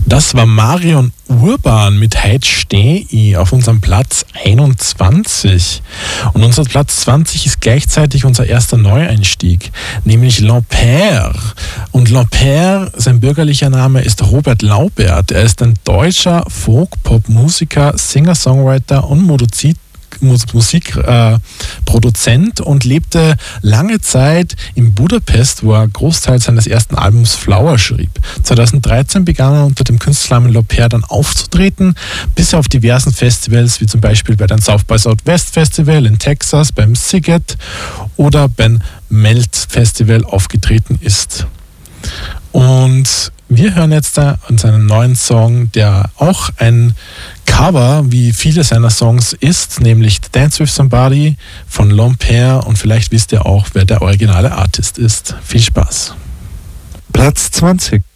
Das war Marion Urban mit Heit steh ich auf unserem Platz 21. Und unser Platz 20 ist gleichzeitig unser erster Neueinstieg, nämlich L'Ampère. Und L'Ampère, sein bürgerlicher Name ist Robert Laubert. Er ist ein deutscher Folk-Pop-Musiker, Singer-Songwriter und Musikproduzent und lebte lange Zeit in Budapest, wo er Großteil seines ersten Albums Flower schrieb. 2013 begann er unter dem Künstlernamen L'Ampère dann aufzutreten, bis er auf diversen Festivals, wie zum Beispiel bei den South by Southwest Festival in Texas, beim Sziget oder beim Melt Festival aufgetreten ist. Und wir hören jetzt da an seinen neuen Song, der auch ein Cover, wie viele seiner Songs ist, nämlich Dance with Somebody von L'Ampère, und vielleicht wisst ihr auch, wer der originale Artist ist. Viel Spaß. Platz 20.